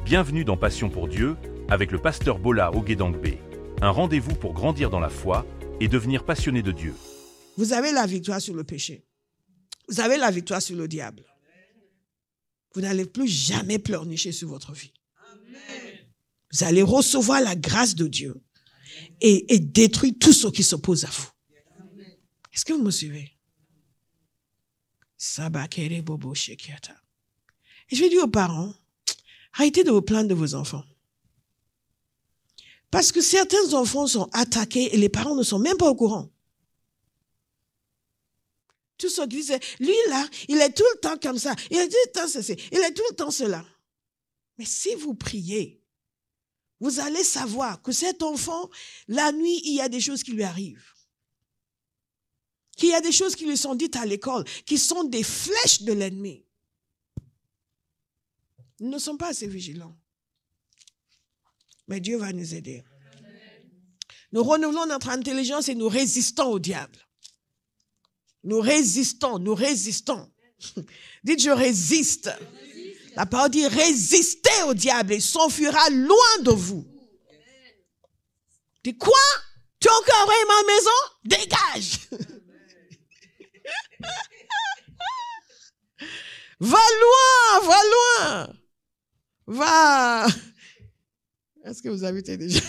Bienvenue dans Passion pour Dieu avec le pasteur Bola Oguedangbe. Un rendez-vous pour grandir dans la foi et devenir passionné de Dieu. Vous avez la victoire sur le péché. Vous avez la victoire sur le diable. Vous n'allez plus jamais pleurnicher sur votre vie. Amen. Vous allez recevoir la grâce de Dieu et détruire tout ce qui s'oppose à vous. Amen. Est-ce que vous me suivez? Et je vais dire aux parents, arrêtez de vous plaindre de vos enfants. Parce que certains enfants sont attaqués et les parents ne sont même pas au courant. Tout ce qui disent, lui là, il est tout le temps comme ça, il est tout le temps ceci, il est tout le temps cela. Mais si vous priez, vous allez savoir que cet enfant, la nuit, il y a des choses qui lui arrivent. Qu'il y a des choses qui lui sont dites à l'école, qui sont des flèches de l'ennemi. Nous ne sommes pas assez vigilants. Mais Dieu va nous aider. Nous renouvelons notre intelligence et nous résistons au diable. Nous résistons. Dites, je résiste. La parole dit, résistez au diable et il s'enfuira loin de vous. Dites, quoi? Tu as encore envoyé ma maison? Dégage! Va loin! Va! Est-ce que vous habitez déjà?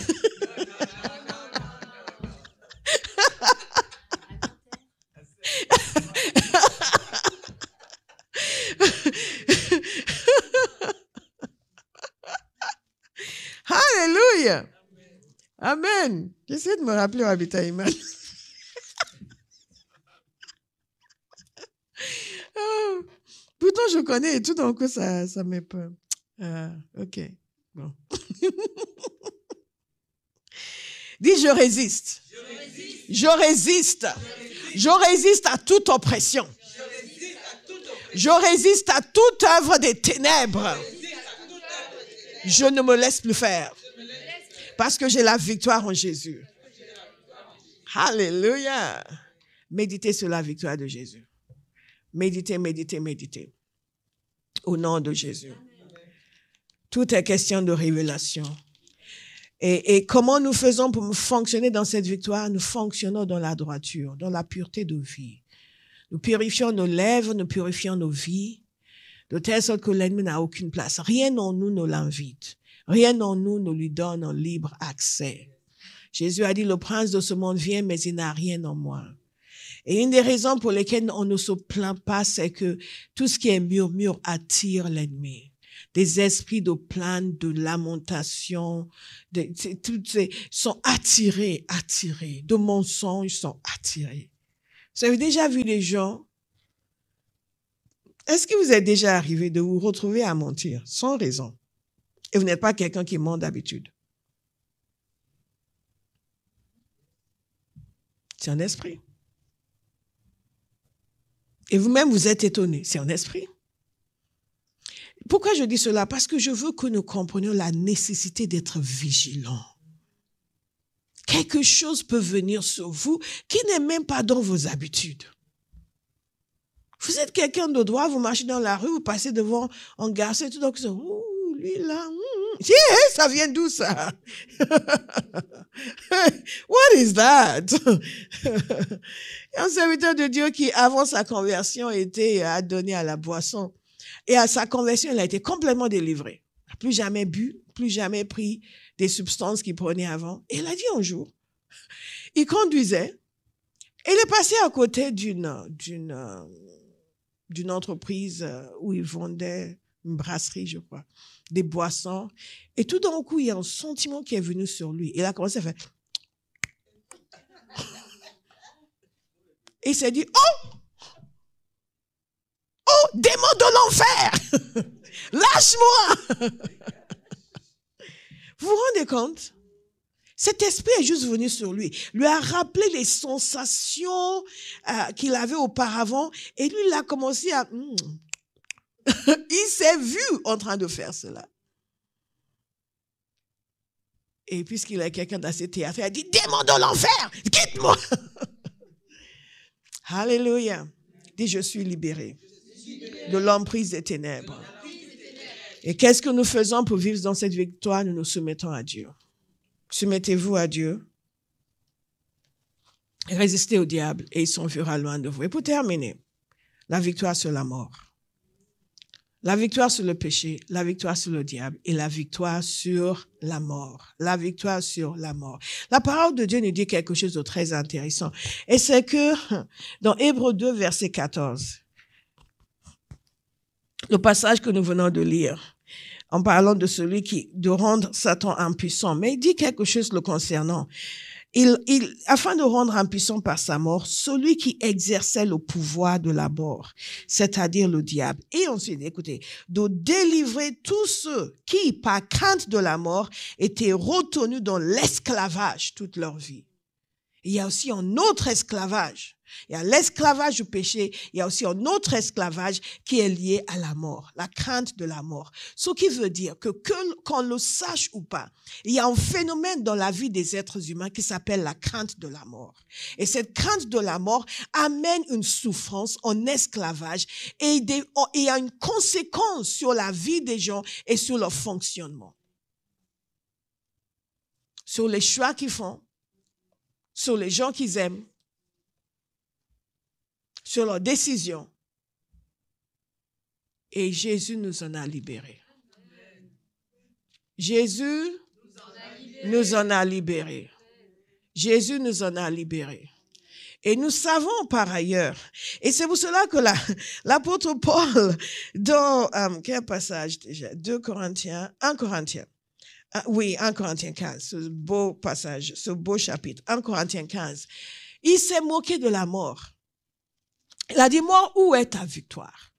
Alléluia! Amen! J'essaie de me rappeler où habitait Iman. Pourtant, je connais et tout d'un coup, ça m'est peur. Ok, bon. Dis, je résiste. Je résiste à toute oppression. Je résiste à toute œuvre des ténèbres. Je ne me laisse plus faire. Parce que j'ai la victoire en Jésus. Alléluia. Méditez sur la victoire de Jésus. Méditez. Au nom de Jésus. Tout est question de révélation. Et comment nous faisons pour fonctionner dans cette victoire? Nous fonctionnons dans la droiture, dans la pureté de vie. Nous purifions nos lèvres, nous purifions nos vies, de telle sorte que l'ennemi n'a aucune place. Rien en nous ne l'invite. Rien en nous ne lui donne un libre accès. Jésus a dit, le prince de ce monde vient, mais il n'a rien en moi. Et une des raisons pour lesquelles on ne se plaint pas, c'est que tout ce qui est murmure attire l'ennemi. Des esprits de plainte, de lamentation, sont attirés, de mensonges sont attirés. Vous avez déjà vu des gens? Est-ce que vous êtes déjà arrivé de vous retrouver à mentir sans raison? Et vous n'êtes pas quelqu'un qui ment d'habitude. C'est un esprit. Et vous-même, vous êtes étonné. C'est un esprit. Pourquoi je dis cela? Parce que je veux que nous comprenions la nécessité d'être vigilants. Quelque chose peut venir sur vous qui n'est même pas dans vos habitudes. Vous êtes quelqu'un de droit, vous marchez dans la rue, vous passez devant un garçon et tout, donc ouh, lui là, ça vient d'où ça? What is that? Un serviteur de Dieu qui, avant sa conversion, était adonné à la boisson. Et à sa conversion, il a été complètement délivré. Il n'a plus jamais bu, plus jamais pris des substances qu'il prenait avant. Et il a dit un jour, il conduisait, et il est passé à côté d'une entreprise où il vendait une brasserie, je crois, des boissons. Et tout d'un coup, il y a un sentiment qui est venu sur lui. Il a commencé à faire... Et il s'est dit, oh, démon de l'enfer, lâche-moi. Vous vous rendez compte? Cet esprit est juste venu sur lui, lui a rappelé les sensations qu'il avait auparavant, et lui, il a commencé à... Il s'est vu en train de faire cela. Et puisqu'il est quelqu'un d'assez théâtré, il a dit, démon de l'enfer, quitte-moi. Alléluia. Dis, je suis libéré de l'emprise des ténèbres. Et qu'est-ce que nous faisons pour vivre dans cette victoire? Nous nous soumettons à Dieu. Soumettez-vous à Dieu. Résistez au diable et il s'enfuira loin de vous. Et pour terminer, la victoire sur la mort. La victoire sur le péché, la victoire sur le diable et la victoire sur la mort. La victoire sur la mort. La parole de Dieu nous dit quelque chose de très intéressant. Et c'est que dans Hébreux 2, verset 14, le passage que nous venons de lire, en parlant de celui de rendre Satan impuissant, mais il dit quelque chose le concernant. Afin de rendre impuissant par sa mort, celui qui exerçait le pouvoir de la mort, c'est-à-dire le diable. Et ensuite, écoutez, de délivrer tous ceux qui, par crainte de la mort, étaient retenus dans l'esclavage toute leur vie. Il y a aussi un autre esclavage. Il y a l'esclavage du péché. Il y a aussi un autre esclavage qui est lié à la mort, la crainte de la mort. Ce qui veut dire que qu'on le sache ou pas, il y a un phénomène dans la vie des êtres humains qui s'appelle la crainte de la mort. Et cette crainte de la mort amène une souffrance, un esclavage et il y a une conséquence sur la vie des gens et sur leur fonctionnement. Sur les choix qu'ils font, sur les gens qu'ils aiment, sur leurs décisions. Et Jésus nous en a libérés. Jésus nous en a libérés. Jésus nous en a libérés. Et nous savons par ailleurs, et c'est pour cela que l'apôtre Paul, dans quel passage déjà? 1 Corinthiens 15, ce beau passage, ce beau chapitre, 1 Corinthiens 15. Il s'est moqué de la mort. Il a dit, mort, où est ta victoire?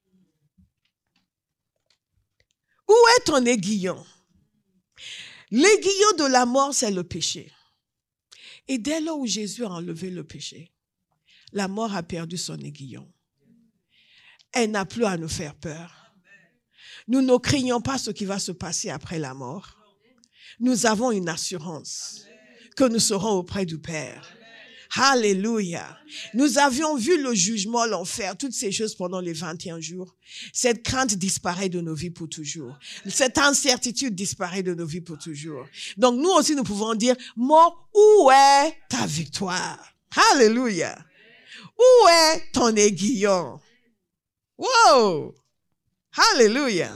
Où est ton aiguillon? L'aiguillon de la mort, c'est le péché. Et dès lors où Jésus a enlevé le péché, la mort a perdu son aiguillon. Elle n'a plus à nous faire peur. Nous ne craignons pas ce qui va se passer après la mort. Nous avons une assurance que nous serons auprès du Père. Alléluia. Nous avions vu le jugement, l'enfer, toutes ces choses pendant les 21 jours. Cette crainte disparaît de nos vies pour toujours. Cette incertitude disparaît de nos vies pour toujours. Donc nous aussi, nous pouvons dire, mort, où est ta victoire? Alléluia. Où est ton aiguillon? Wow. Alléluia.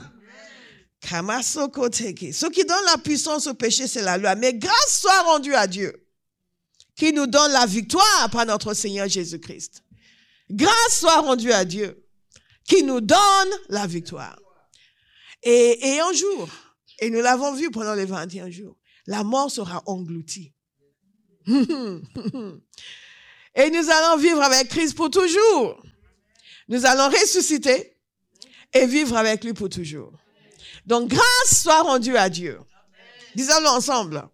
Ce qui donne la puissance au péché, c'est la loi. Mais grâce soit rendue à Dieu, qui nous donne la victoire par notre Seigneur Jésus-Christ. Grâce soit rendue à Dieu, qui nous donne la victoire. Et un jour, et nous l'avons vu pendant les 21 jours, la mort sera engloutie. Et nous allons vivre avec Christ pour toujours. Nous allons ressusciter et vivre avec lui pour toujours. Donc, grâce soit rendue à Dieu. Disons-le ensemble.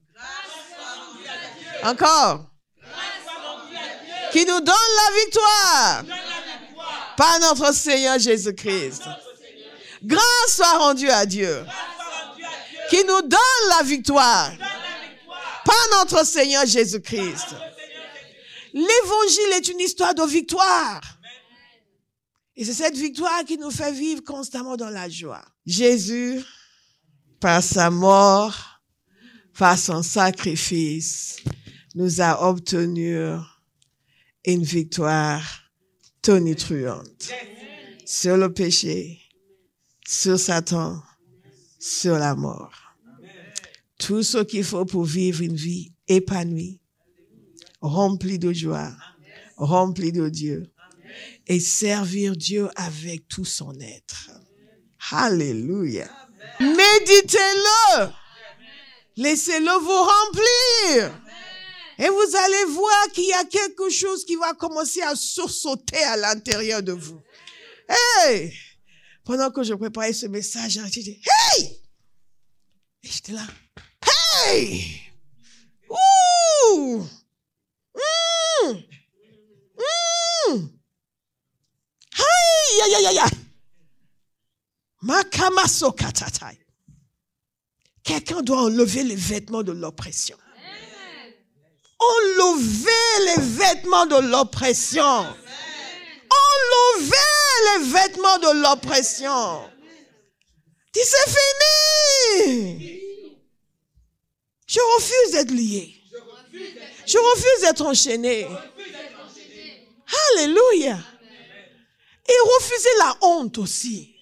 Encore. Qui nous donne la victoire par notre Seigneur Jésus-Christ. Grâce soit rendue à Dieu. Qui nous donne la victoire par notre Seigneur Jésus-Christ. L'évangile est une histoire de victoire. Et c'est cette victoire qui nous fait vivre constamment dans la joie. Jésus, par sa mort, par son sacrifice, nous a obtenu une victoire tonitruante sur le péché, sur Satan, sur la mort. Tout ce qu'il faut pour vivre une vie épanouie, remplie de joie, remplie de Dieu, et servir Dieu avec tout son être. Alléluia. Méditez-le. Laissez-le vous remplir. Et vous allez voir qu'il y a quelque chose qui va commencer à sursauter à l'intérieur de vous. Hey! Pendant que je préparais ce message, j'ai dit, hey! Et j'étais là. Hey! Ouh! Aïe, aïe, aïe, aïe. Makamaso katatai. Quelqu'un doit enlever les vêtements de l'oppression. Enlever les vêtements de l'oppression. Enlever les vêtements de l'oppression. Dis, c'est fini. d'être lié. Je refuse d'être enchaîné. Alléluia. Et refusez la honte aussi.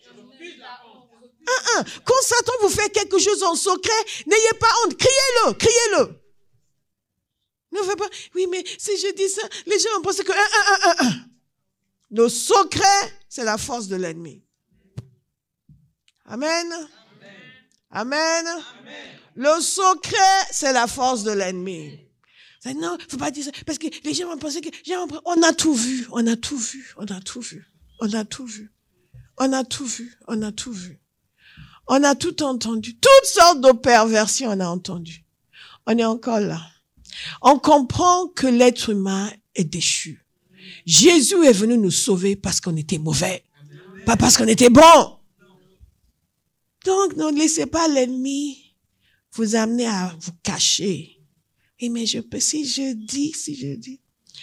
Quand Satan vous fait quelque chose en secret, n'ayez pas honte. Criez-le, criez-le. Ne faites pas, oui, mais si je dis ça, les gens vont penser que... Le secret, c'est la force de l'ennemi. Amen. Amen. Le secret, c'est la force de l'ennemi. Non, il ne faut pas dire ça, parce que les gens vont penser que... On a tout vu, on a tout vu, on a tout vu, on a tout vu, on a tout vu, on a tout vu. On a tout entendu, toutes sortes de perversions on a entendu. On est encore là. On comprend que l'être humain est déchu. Jésus est venu nous sauver parce qu'on était mauvais, pas parce qu'on était bon. Donc, ne laissez pas l'ennemi vous amener à vous cacher. Et mais si je dis.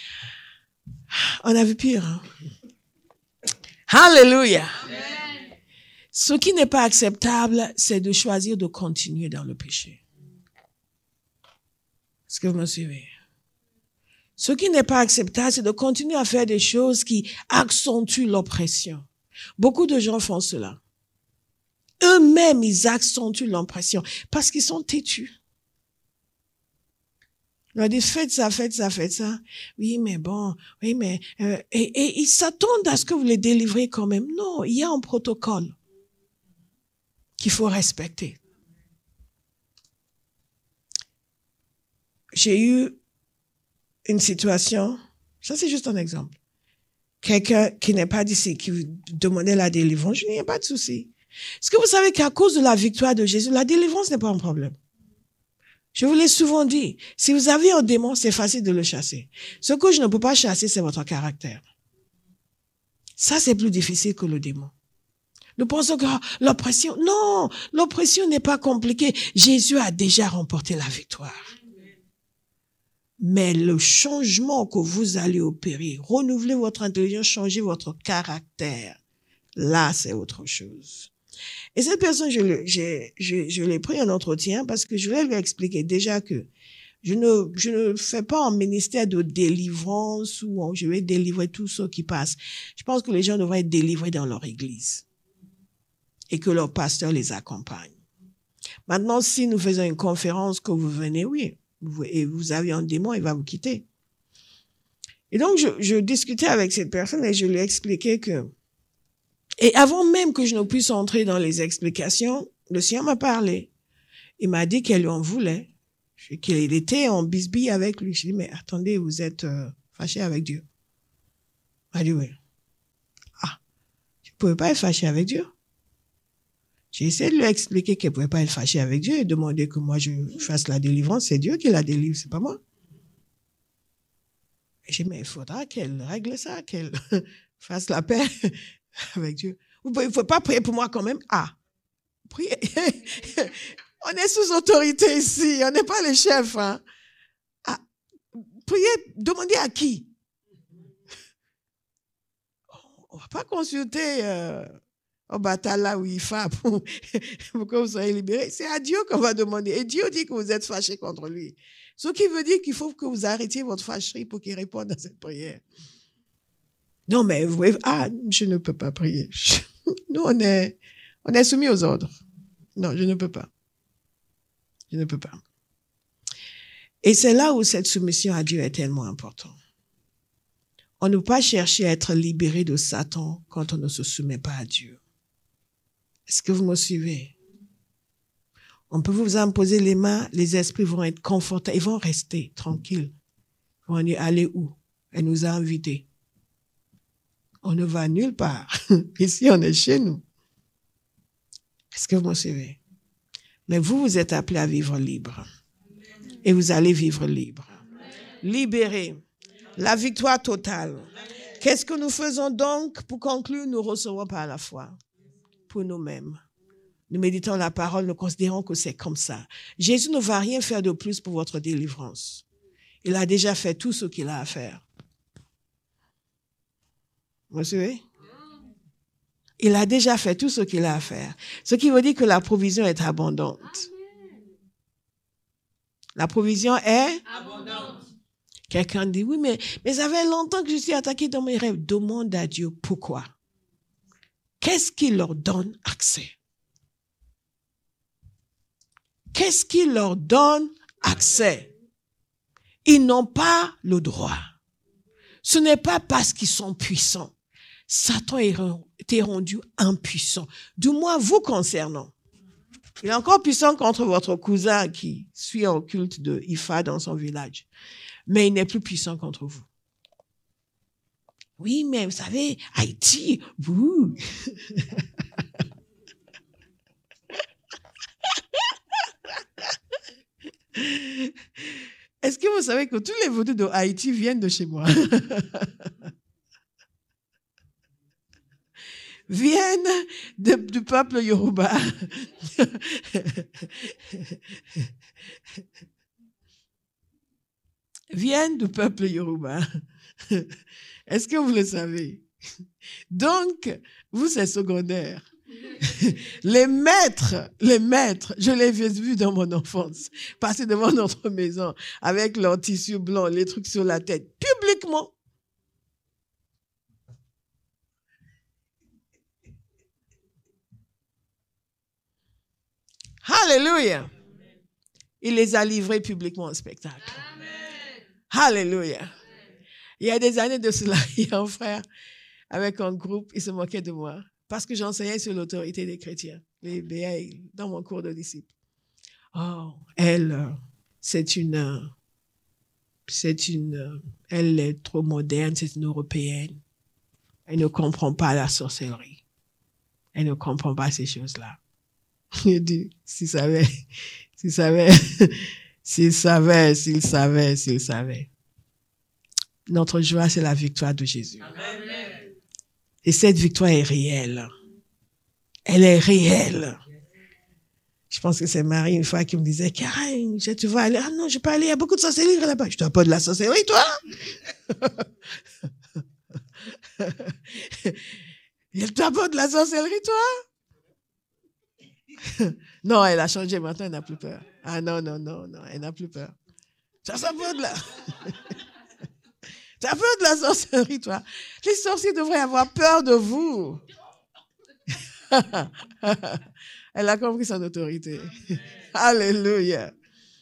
On a vu pire. Hein? Alléluia. Ce qui n'est pas acceptable, c'est de choisir de continuer dans le péché. Est-ce que vous me suivez? Ce qui n'est pas acceptable, c'est de continuer à faire des choses qui accentuent l'oppression. Beaucoup de gens font cela. Eux-mêmes, ils accentuent l'oppression parce qu'ils sont têtus. On leur dit, faites ça. Oui, mais bon, oui, mais... et ils s'attendent à ce que vous les délivrez quand même. Non, il y a un protocole qu'il faut respecter. J'ai eu une situation, ça c'est juste un exemple. Quelqu'un qui n'est pas d'ici, qui vous demandait la délivrance, je n'ai pas de souci. Est-ce que vous savez qu'à cause de la victoire de Jésus, la délivrance n'est pas un problème? Je vous l'ai souvent dit, si vous avez un démon, c'est facile de le chasser. Ce que je ne peux pas chasser, c'est votre caractère. Ça, c'est plus difficile que le démon. Nous pensons que l'oppression, non, l'oppression n'est pas compliquée. Jésus a déjà remporté la victoire. Mais le changement que vous allez opérer, renouveler votre intelligence, changer votre caractère, là, c'est autre chose. Et cette personne, je l'ai pris en entretien parce que je voulais lui expliquer déjà que je ne fais pas un ministère de délivrance où je vais délivrer tous ceux qui passent. Je pense que les gens devraient être délivrés dans leur église et que leur pasteur les accompagne. Maintenant, si nous faisons une conférence que vous venez, oui, et vous avez un démon, il va vous quitter. Et donc, je discutais avec cette personne et je lui expliquais que... Et avant même que je ne puisse entrer dans les explications, le Seigneur m'a parlé. Il m'a dit qu'elle lui en voulait, qu'il était en bisbille avec lui. Je lui ai dit, mais attendez, vous êtes fâché avec Dieu. Il m'a dit, oui. Ah, je ne pouvais pas être fâché avec Dieu. J'ai essayé de lui expliquer qu'elle ne pouvait pas être fâchée avec Dieu et demander que moi je fasse la délivrance. C'est Dieu qui la délivre, c'est pas moi. Et j'ai dit, mais il faudra qu'elle règle ça, qu'elle fasse la paix avec Dieu. Il ne faut pas prier pour moi quand même. Ah, priez. On est sous autorité ici, on n'est pas les chefs. Hein. Ah, priez, demandez à qui? On ne va pas consulter... au Batala ou Ifa pour que vous soyez libérés. C'est à Dieu qu'on va demander. Et Dieu dit que vous êtes fâchés contre lui. Ce qui veut dire qu'il faut que vous arrêtiez votre fâcherie pour qu'il réponde à cette prière. Non, mais vous voyez, je ne peux pas prier. Nous, on est soumis aux ordres. Non, je ne peux pas. Je ne peux pas. Et c'est là où cette soumission à Dieu est tellement importante. On ne peut pas chercher à être libéré de Satan quand on ne se soumet pas à Dieu. Est-ce que vous me suivez? On peut vous imposer les mains, les esprits vont être confortables, ils vont rester tranquilles. Ils vont dire, aller où? Elle nous a invités. On ne va nulle part. Ici, on est chez nous. Est-ce que vous me suivez? Mais vous êtes appelés à vivre libre. Et vous allez vivre libre. Libérés. La victoire totale. Qu'est-ce que nous faisons donc? Pour conclure, nous recevons par la foi. Pour nous-mêmes. Nous méditons la parole, nous considérons que c'est comme ça. Jésus ne va rien faire de plus pour votre délivrance. Il a déjà fait tout ce qu'il a à faire. Vous suivez? Il a déjà fait tout ce qu'il a à faire. Ce qui veut dire que la provision est abondante. La provision est abondante. Quelqu'un dit, oui, mais ça fait longtemps que je suis attaqué dans mes rêves. Demande à Dieu pourquoi. Qu'est-ce qui leur donne accès? Qu'est-ce qui leur donne accès? Ils n'ont pas le droit. Ce n'est pas parce qu'ils sont puissants. Satan était rendu impuissant. Du moins, vous concernant. Il est encore puissant contre votre cousin qui suit un culte de Ifa dans son village. Mais il n'est plus puissant contre vous. Oui, mais vous savez, Haïti, vous. Est-ce que vous savez que tous les vaudous de Haïti viennent de chez moi? Viennent du peuple Yoruba. Viennent du peuple Yoruba. Est-ce que vous le savez? Donc, vous, c'est secondaire. Les maîtres, je les ai vus dans mon enfance, passer devant notre maison avec leur tissu blanc, les trucs sur la tête, publiquement. Alléluia. Il les a livrés publiquement au spectacle. Amen. Alléluia. Il y a des années de cela, il y a un frère avec un groupe, il se moquait de moi parce que j'enseignais sur l'autorité des chrétiens, les BA, dans mon cours de disciples. Oh, elle est trop moderne, c'est une européenne. Elle ne comprend pas la sorcellerie. Elle ne comprend pas ces choses-là. Il dit, s'il savait. Notre joie, c'est la victoire de Jésus. Amen. Et cette victoire est réelle. Elle est réelle. Je pense que c'est Marie, une fois, qui me disait, Karen, tu vas aller? Ah non, je ne vais pas aller, il y a beaucoup de sorcellerie là-bas. Je ne dois pas de la sorcellerie, toi? Il ne doit pas de la sorcellerie, toi? Non, elle a changé, maintenant elle n'a plus peur. Ah non, elle n'a plus peur. Ça peur de la... Tu as peur de la sorcellerie, toi? Les sorciers devraient avoir peur de vous. Elle a compris son autorité. Alléluia.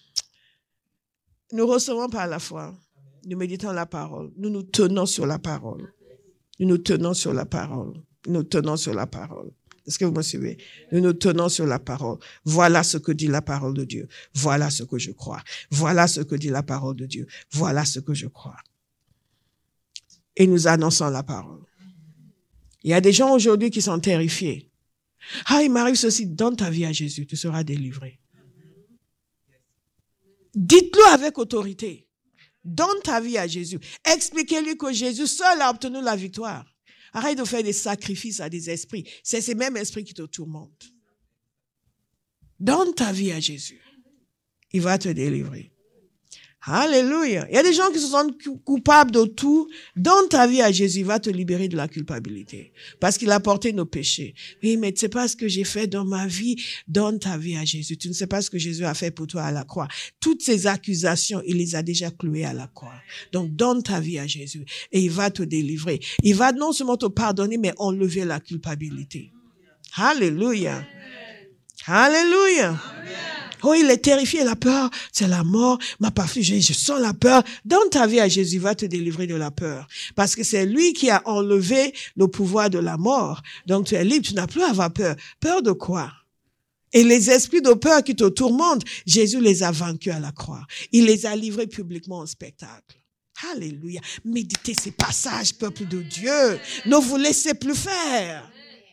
Nous recevons par la foi. Nous méditons la parole. Nous nous tenons sur la parole. Nous tenons sur la parole. Est-ce que vous me suivez? Nous nous tenons sur la parole. Voilà ce que dit la parole de Dieu. Voilà ce que je crois. Voilà ce que dit la parole de Dieu. Voilà ce que je crois. Et nous annonçons la parole. Il y a des gens aujourd'hui qui sont terrifiés. Ah, il m'arrive ceci. Donne ta vie à Jésus, tu seras délivré. Dites-le avec autorité. Donne ta vie à Jésus. Expliquez-lui que Jésus seul a obtenu la victoire. Arrête de faire des sacrifices à des esprits. C'est ces mêmes esprits qui te tourmentent. Donne ta vie à Jésus. Il va te délivrer. Alléluia. Il y a des gens qui se sentent coupables de tout. Donne ta vie à Jésus, il va te libérer de la culpabilité. Parce qu'il a porté nos péchés. Oui, mais tu ne sais pas ce que j'ai fait dans ma vie. Donne ta vie à Jésus. Tu ne sais pas ce que Jésus a fait pour toi à la croix. Toutes ces accusations, il les a déjà clouées à la croix. Donc, donne ta vie à Jésus et il va te délivrer. Il va non seulement te pardonner, mais enlever la culpabilité. Alléluia. Alléluia. Amen. Oh, il est terrifié, la peur, c'est la mort, m'a pas affligé, je sens la peur. Donne ta vie à Jésus, il va te délivrer de la peur. Parce que c'est lui qui a enlevé le pouvoir de la mort. Donc tu es libre, tu n'as plus à avoir peur. Peur de quoi? Et les esprits de peur qui te tourmentent, Jésus les a vaincus à la croix. Il les a livrés publiquement au spectacle. Alléluia. Méditez ces passages, peuple de Dieu. Ne vous laissez plus faire.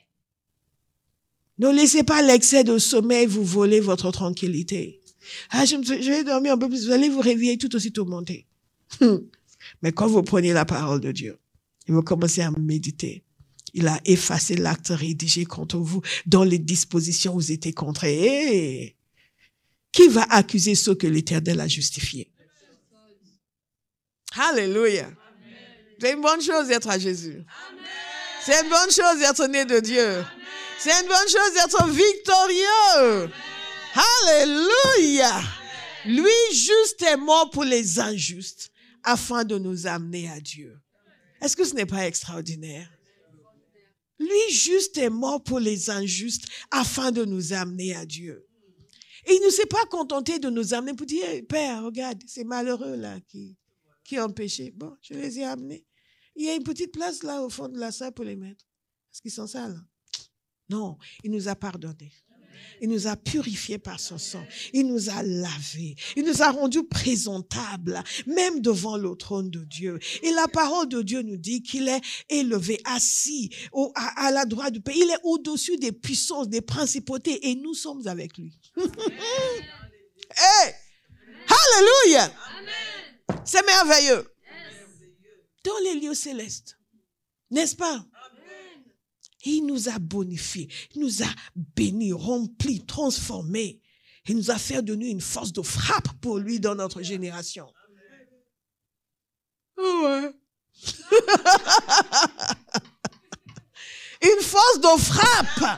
Ne laissez pas l'excès de sommeil vous voler votre tranquillité. Ah, je vais dormir un peu plus, vous allez vous réveiller tout aussi tourmenté. Mais quand vous prenez la parole de Dieu, et vous commencez à méditer, il a effacé l'acte rédigé contre vous dont les dispositions vous étaient contraires. Qui va accuser ceux que l'Éternel a justifiés? Alléluia. C'est une bonne chose d'être à Jésus. C'est une bonne chose d'être né de Dieu. C'est une bonne chose d'être victorieux. Alléluia. Lui juste est mort pour les injustes afin de nous amener à Dieu. Est-ce que ce n'est pas extraordinaire? Lui juste est mort pour les injustes afin de nous amener à Dieu. Et il ne s'est pas contenté de nous amener pour dire, Père, regarde, ces malheureux là qui ont péché. Bon, je les ai amenés. Il y a une petite place là au fond de la salle pour les mettre. Est-ce qu'ils sont sales? Non, il nous a pardonnés. Il nous a purifiés par son sang. Il nous a lavés. Il nous a rendus présentables, même devant le trône de Dieu. Et la parole de Dieu nous dit qu'il est élevé, assis à la droite du Père. Il est au-dessus des puissances, des principautés. Et nous sommes avec lui. Hey! Alléluia! C'est merveilleux. Dans les lieux célestes. N'est-ce pas? Il nous a bonifiés, il nous a bénis, remplis, transformés. Il nous a fait de nous une force de frappe pour lui dans notre génération. Oh ouais. Une force de frappe.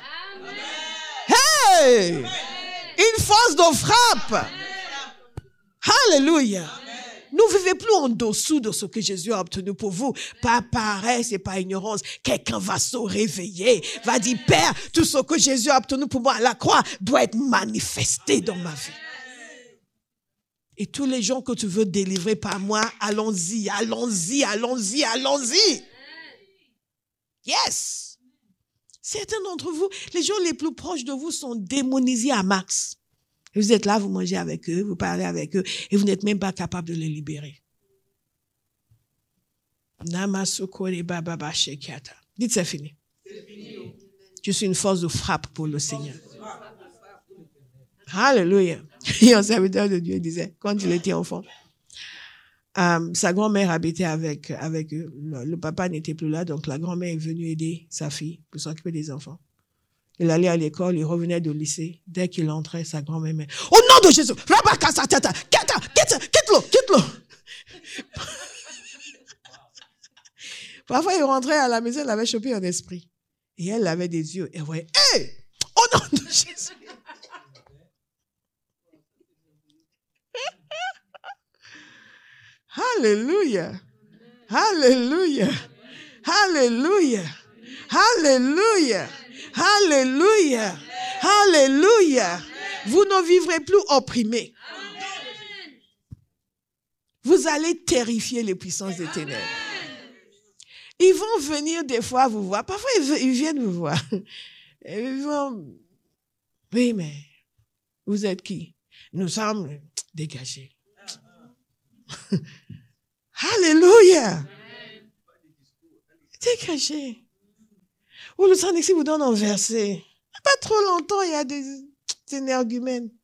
Hey! Une force de frappe. Alléluia. Ne vivez plus en dessous de ce que Jésus a obtenu pour vous. Pas paresse et pas ignorance. Quelqu'un va se réveiller, va dire, Père, tout ce que Jésus a obtenu pour moi à la croix doit être manifesté dans ma vie. Et tous les gens que tu veux délivrer par moi, allons-y, allons-y, allons-y, allons-y. Yes. Certains d'entre vous, les gens les plus proches de vous sont démonisés à max. Vous êtes là, vous mangez avec eux, vous parlez avec eux, et vous n'êtes même pas capable de les libérer. Dites, c'est fini. Je suis une force de frappe pour le Seigneur. Alléluia. Et un serviteur de Dieu disait, quand il était enfant, sa grand-mère habitait avec eux. Le papa n'était plus là, donc la grand-mère est venue aider sa fille pour s'occuper des enfants. Il allait à l'école, il revenait du lycée. Dès qu'il entrait, sa grand-mère dit, au nom de Jésus, quitte-le. Parfois, il rentrait à la maison, il avait chopé un esprit. Et elle avait des yeux. Et elle voyait, hey, au nom de Jésus. Alléluia. Alléluia. Alléluia. Alléluia. Alléluia. Alléluia. Vous ne vivrez plus opprimés. Vous allez terrifier les puissances des ténèbres. Ils vont venir des fois vous voir. Parfois, ils viennent vous voir. Ils vont... Oui, mais vous êtes qui? Nous sommes dégagés. Alléluia. Dégagés. Ou le Saint-Esprit vous donne un verset. Pas trop longtemps, il y a des énergumènes.